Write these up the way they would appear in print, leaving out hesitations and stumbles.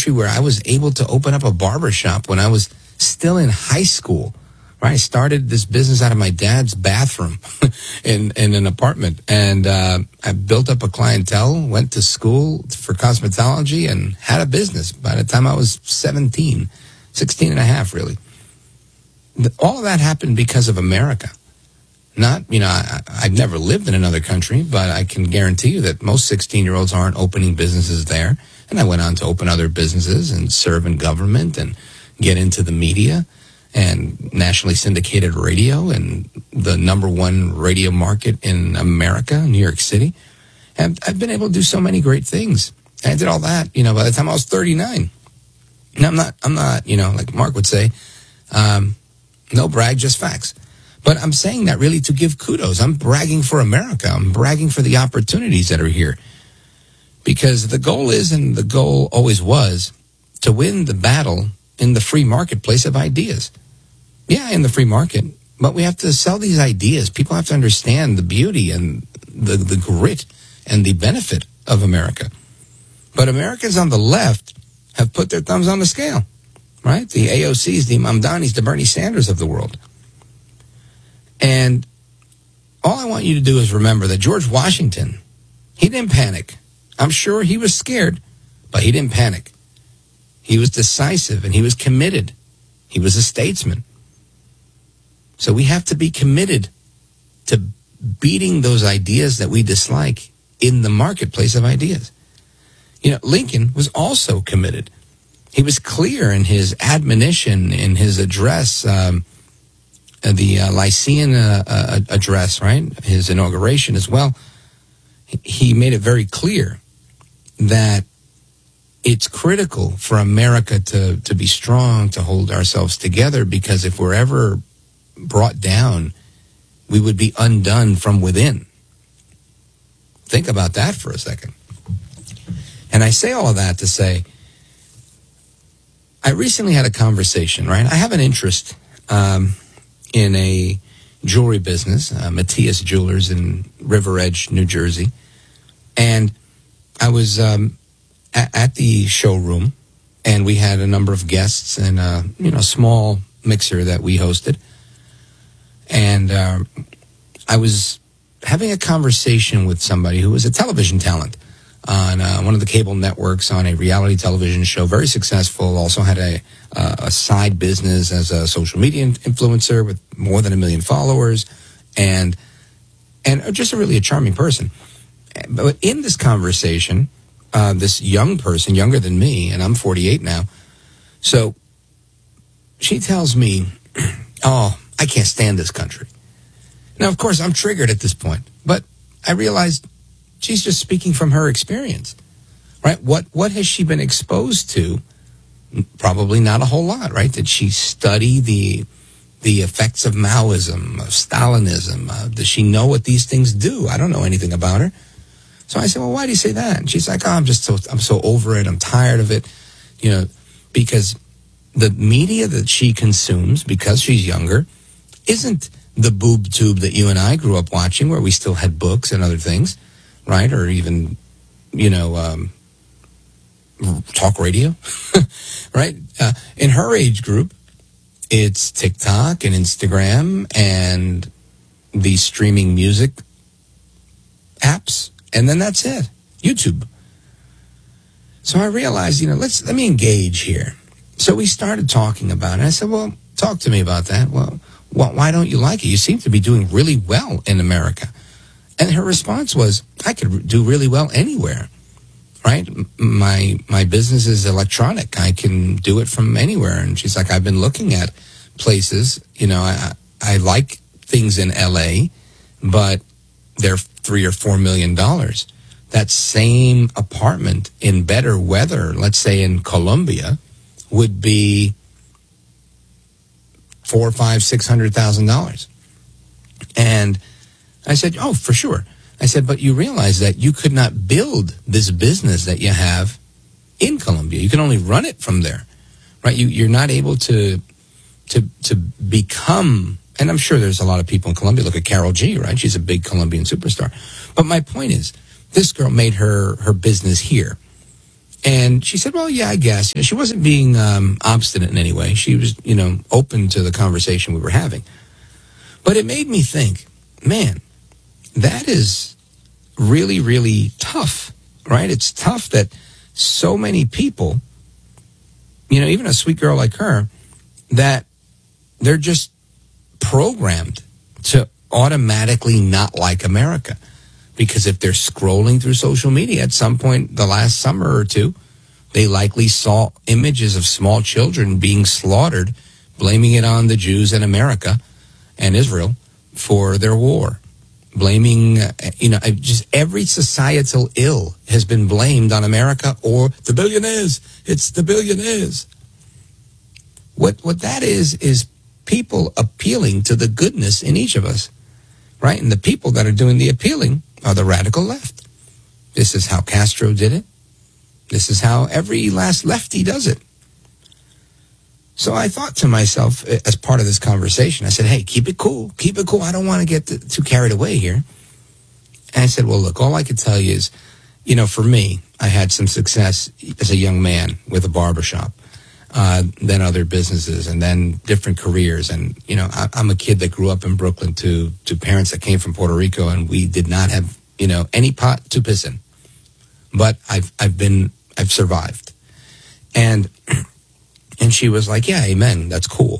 country where I was able to open up a barber shop when I was still in high school. Right? I started this business out of my dad's bathroom in an apartment. And I built up a clientele, went to school for cosmetology, and had a business by the time I was 16 and a half, really. All of that happened because of America. Not, I've never lived in another country, but I can guarantee you that most 16-year-olds aren't opening businesses there. And I went on to open other businesses and serve in government and get into the media and nationally syndicated radio and the number one radio market in America, New York City. And I've been able to do so many great things. And I did all that, by the time I was 39. And I'm not, like Mark would say, no brag, just facts. But I'm saying that really to give kudos. I'm bragging for America. I'm bragging for the opportunities that are here. Because the goal is, and the goal always was, to win the battle in the free marketplace of ideas. Yeah, in the free market. But we have to sell these ideas. People have to understand the beauty and the grit and the benefit of America. But Americans on the left have put their thumbs on the scale, right? The AOCs, the Mamdanis, the Bernie Sanders of the world. And all I want you to do is remember that George Washington, he didn't panic. I'm sure he was scared, but he didn't panic. He was decisive and he was committed. He was a statesman. So we have to be committed to beating those ideas that we dislike in the marketplace of ideas. Lincoln was also committed. He was clear in his admonition, in his address, the Lycean address, right? His inauguration as well. He made it very clear that it's critical for America to be strong, to hold ourselves together, because if we're ever brought down, we would be undone from within. Think about that for a second. And I say all of that to say, I recently had a conversation, right? I have an interest in a jewelry business, Matthias Jewelers in River Edge, New Jersey. And I was at the showroom, and we had a number of guests and a small mixer that we hosted. And I was having a conversation with somebody who was a television talent on one of the cable networks on a reality television show, very successful, also had a side business as a social media influencer with more than 1 million followers, and just a charming person. But in this conversation, this young person, younger than me, and I'm 48 now, so she tells me, oh, I can't stand this country. Now, of course, I'm triggered at this point, but I realized she's just speaking from her experience, right? What has she been exposed to? Probably not a whole lot, right? Did she study the effects of Maoism, of Stalinism? Does she know what these things do? I don't know anything about her. So I said, well, why do you say that? And she's like, oh, I'm so over it. I'm tired of it, because the media that she consumes, because she's younger, isn't the boob tube that you and I grew up watching, where we still had books and other things, right? Or even, talk radio, right? In her age group, it's TikTok and Instagram and the streaming music apps, and then that's it, YouTube. So I realized, let me engage here. So we started talking about it. I said, well, talk to me about that. Well, why don't you like it? You seem to be doing really well in America. And her response was, I could do really well anywhere, right? My business is electronic. I can do it from anywhere. And she's like, I've been looking at places, I like things in LA, but they're $3 or $4 million. That same apartment in better weather, let's say in Colombia, would be $400,000, $500,000, $600,000. And I said, oh, for sure. I said, but you realize that you could not build this business that you have in Colombia. You can only run it from there, right? You're not able to become, and I'm sure there's a lot of people in Colombia. Look at Karol G, right? She's a big Colombian superstar. But my point is, this girl made her business here. And she said, well, yeah, I guess. She wasn't being obstinate in any way. She was, open to the conversation we were having. But it made me think, man, that is really, really tough, right? It's tough that so many people, even a sweet girl like her, that they're just programmed to automatically not like America. Because if they're scrolling through social media at some point the last summer or two, they likely saw images of small children being slaughtered, blaming it on the Jews in America and Israel for their war. Blaming, just every societal ill has been blamed on America or the billionaires. It's the billionaires. What that is people appealing to the goodness in each of us, right? And the people that are doing the appealing are the radical left. This is how Castro did it. This is how every last lefty does it. So I thought to myself, as part of this conversation, I said, hey, keep it cool. Keep it cool. I don't want to get too carried away here. And I said, well, look, all I can tell you is, for me, I had some success as a young man with a barbershop, then other businesses, and then different careers. And, I'm a kid that grew up in Brooklyn to parents that came from Puerto Rico, and we did not have, any pot to piss in. But I've survived. And she was like, yeah, amen, that's cool.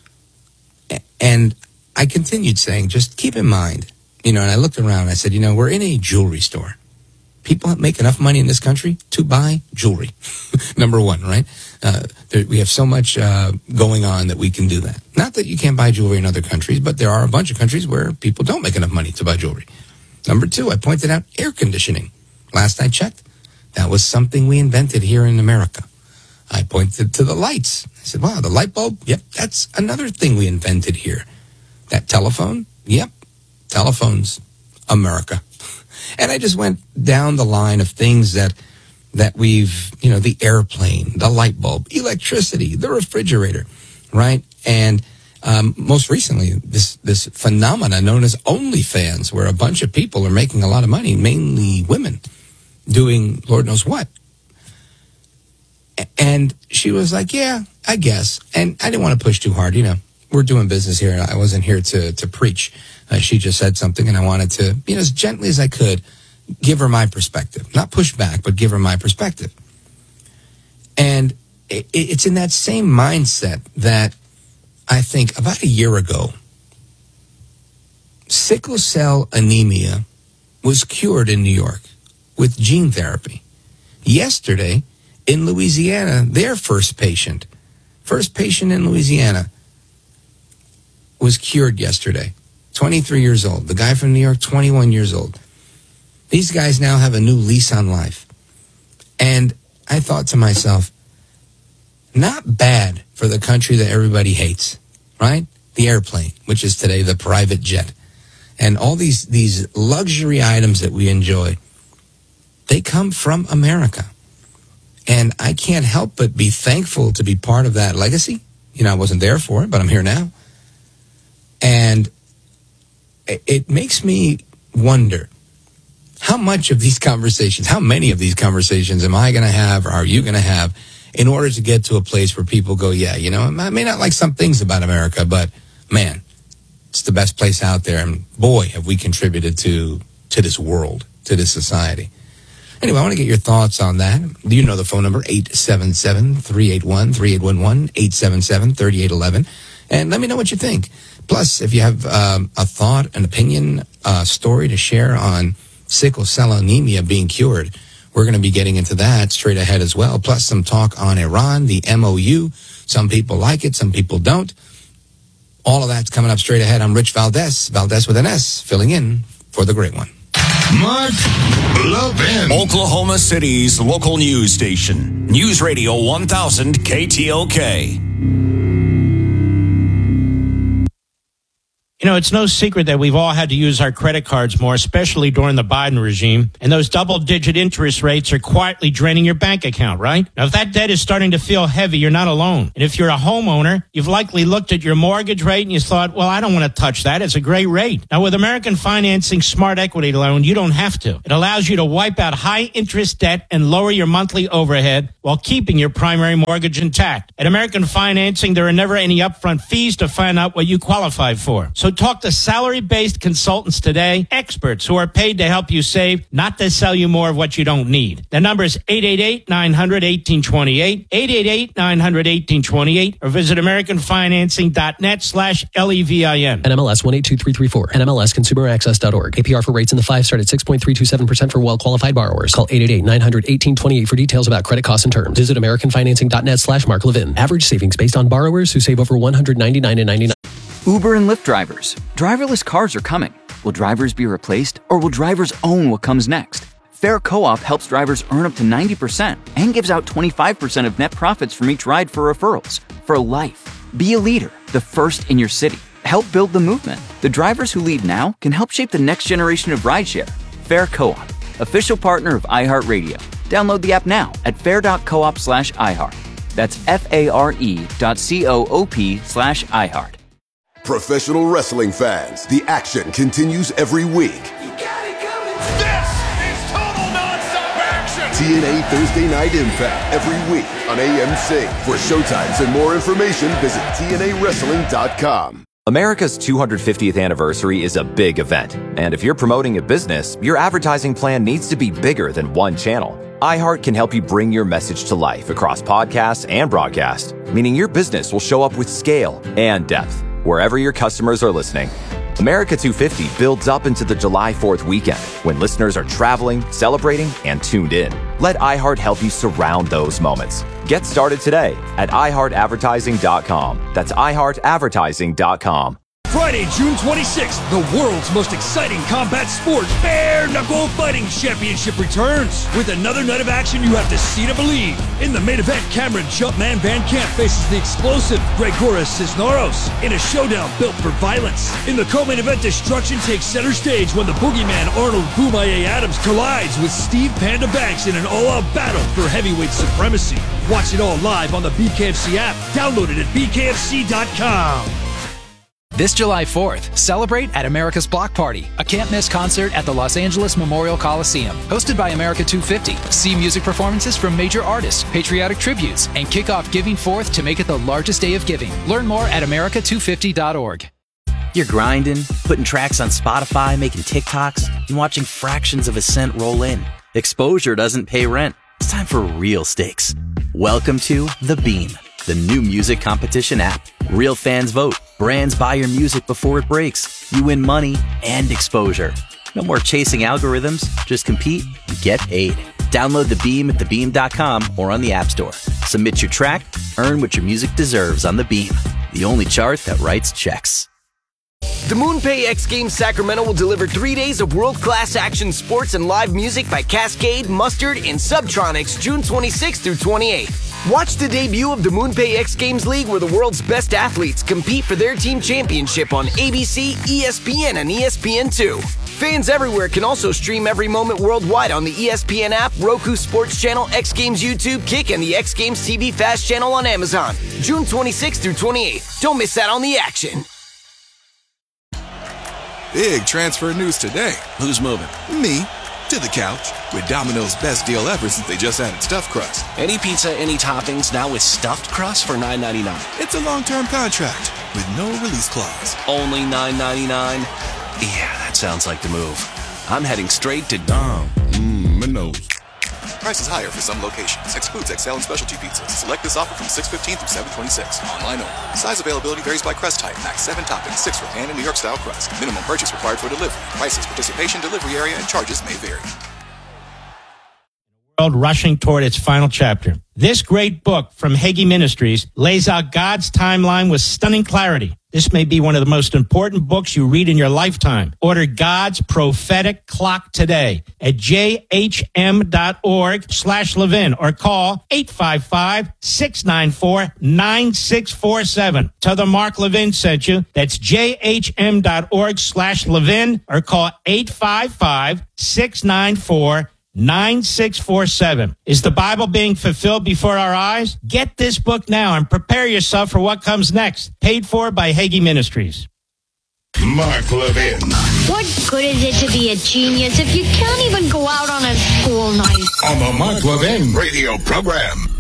And I continued saying, just keep in mind, and I looked around and I said, we're in a jewelry store. People make enough money in this country to buy jewelry. Number one, right? We have so much going on that we can do that. Not that you can't buy jewelry in other countries, but there are a bunch of countries where people don't make enough money to buy jewelry. Number two, I pointed out air conditioning. Last I checked, that was something we invented here in America. I pointed to the lights. I said, wow, the light bulb? Yep, that's another thing we invented here. That telephone? Yep, telephones, America. And I just went down the line of things that we've, the airplane, the light bulb, electricity, the refrigerator, right? And most recently, this phenomena known as OnlyFans, where a bunch of people are making a lot of money, mainly women, doing Lord knows what. And she was like, yeah, I guess. And I didn't want to push too hard. We're doing business here. I wasn't here to preach. She just said something, and I wanted to, as gently as I could, give her my perspective. Not push back, but give her my perspective. And it's in that same mindset that I think about a year ago, sickle cell anemia was cured in New York with gene therapy. Yesterday, in Louisiana, their first patient in Louisiana was cured yesterday. 23 years old. The guy from New York, 21 years old. These guys now have a new lease on life. And I thought to myself, not bad for the country that everybody hates, right? The airplane, which is today the private jet. And all these luxury items that we enjoy, they come from America. And I can't help but be thankful to be part of that legacy. I wasn't there for it, but I'm here now. And it makes me wonder, how many of these conversations am I going to have, or are you going to have, in order to get to a place where people go, yeah, I may not like some things about America, but man, it's the best place out there. And boy, have we contributed to this world, to this society. Anyway, I want to get your thoughts on that. You know the phone number, 877-381-3811, 877-3811. And let me know what you think. Plus, if you have a thought, an opinion, a story to share on sickle cell anemia being cured, we're going to be getting into that straight ahead as well. Plus, some talk on Iran, the MOU. Some people like it, some people don't. All of that's coming up straight ahead. I'm Rich Valdez with an S, filling in for the great one. Mark Levin. Oklahoma City's local news station. News Radio 1000 KTOK. You know, it's no secret that we've all had to use our credit cards more, especially during the Biden regime. And those double-digit interest rates are quietly draining your bank account, right? Now, if that debt is starting to feel heavy, you're not alone. And if you're a homeowner, you've likely looked at your mortgage rate and you thought, well, I don't want to touch that. It's a great rate. Now, with American Financing Smart Equity Loan, you don't have to. It allows you to wipe out high-interest debt and lower your monthly overhead while keeping your primary mortgage intact. At American Financing, there are never any upfront fees to find out what you qualify for. So talk to salary-based consultants today, experts who are paid to help you save, not to sell you more of what you don't need. The number is 888-900-1828, 888-900-1828, or visit AmericanFinancing.net/LEVIN. NMLS 182334, NMLSConsumerAccess.org. APR for rates in the 5 start at 6.327% for well-qualified borrowers. Call 888-900-1828 for details about credit costs and terms. Visit AmericanFinancing.net/Mark Levin. Average savings based on borrowers who save over $199.99. Uber and Lyft drivers. Driverless cars are coming. Will drivers be replaced, or will drivers own what comes next? Fair Co-op helps drivers earn up to 90% and gives out 25% of net profits from each ride for referrals. For life. Be a leader, the first in your city. Help build the movement. The drivers who lead now can help shape the next generation of rideshare. Fair Co-op, official partner of iHeartRadio. Download the app now at fair.coop/iHeart. That's FARE.coop/iHeart. Professional wrestling fans, the action continues every week. You got it coming. This is total nonstop action. TNA Thursday Night Impact every week on AMC. For showtimes and more information, visit TNAWrestling.com. America's 250th anniversary is a big event, and if you're promoting a business, your advertising plan needs to be bigger than one channel. iHeart can help you bring your message to life across podcasts and broadcast, meaning your business will show up with scale and depth wherever your customers are listening. America 250 builds up into the July 4th weekend when listeners are traveling, celebrating, and tuned in. Let iHeart help you surround those moments. Get started today at iHeartAdvertising.com. That's iHeartAdvertising.com. Friday, June 26th, the world's most exciting combat sport, Bare Knuckle Fighting Championship returns. With another night of action you have to see to believe. In the main event, Cameron Jumpman Van Camp faces the explosive Gregoras Cisneros in a showdown built for violence. In the co-main event, destruction takes center stage when the boogeyman Arnold Boomaye Adams collides with Steve Panda Banks in an all-out battle for heavyweight supremacy. Watch it all live on the BKFC app. Download it at bkfc.com. This July 4th, celebrate at America's Block Party, a can't-miss concert at the Los Angeles Memorial Coliseum. Hosted by America 250, see music performances from major artists, patriotic tributes, and kick off Giving Forth to make it the largest day of giving. Learn more at america250.org. You're grinding, putting tracks on Spotify, making TikToks, and watching fractions of a cent roll in. Exposure doesn't pay rent. It's time for real stakes. Welcome to The Beam, the new music competition app. Real fans vote. Brands buy your music before it breaks. You win money and exposure. No more chasing algorithms. Just compete and get paid. Download The Beam at thebeam.com or on the App Store. Submit your track. Earn what your music deserves on The Beam, the only chart that writes checks. The MoonPay X Games Sacramento will deliver 3 days of world-class action sports and live music by Cascade, Mustard, and Subtronics June 26th through 28th. Watch the debut of the MoonPay X Games League where the world's best athletes compete for their team championship on ABC, ESPN, and ESPN2. Fans everywhere can also stream every moment worldwide on the ESPN app, Roku Sports Channel, X Games YouTube, Kick, and the X Games TV Fast channel on Amazon. June 26th through 28th. Don't miss out on the action. Big transfer news today. Who's moving? Me. To the couch. With Domino's best deal ever since they just added stuffed crust. Any pizza, any toppings, now with stuffed crust for $9.99. It's a long-term contract with no release clause. Only $9.99? Yeah, that sounds like the move. I'm heading straight to Dom. Minos. Price is higher for some locations. Excludes XL and specialty pizzas. Select this offer from 6/15 through 7/26. Online only. Size availability varies by crust type. Max 7 toppings, 6 for pan and New York style crust. Minimum purchase required for delivery. Prices, participation, delivery area, and charges may vary. world rushing toward its final chapter. This great book from Hagee Ministries lays out God's timeline with stunning clarity. This may be one of the most important books you read in your lifetime. Order God's Prophetic Clock today at jhm.org/Levin or call 855-694-9647. Tell them Mark Levin sent you. That's jhm.org/Levin or call 855-694-9647. Is the Bible being fulfilled before our eyes? Get this book now and prepare yourself for what comes next. Paid for by Hagee Ministries. Mark Levin. What good is it to be a genius if you can't even go out on a school night? On the Mark Levin radio program.